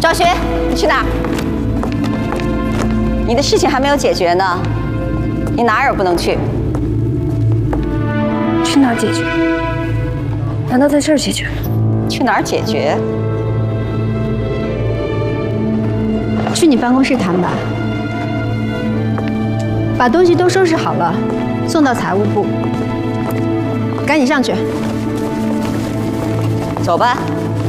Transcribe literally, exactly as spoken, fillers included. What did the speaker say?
赵学，你去哪儿？你的事情还没有解决呢，你哪儿也不能去。 去哪儿解决？难道在这儿解决？ 去哪儿解决？ 去你办公室谈吧。把东西都收拾好了，送到财务部。赶紧上去。 走吧。